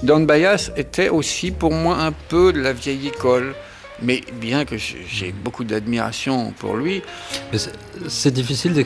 Don Byas était aussi pour moi un peu de la vieille école. Mais bien que j'ai beaucoup d'admiration pour lui. Mais c'est difficile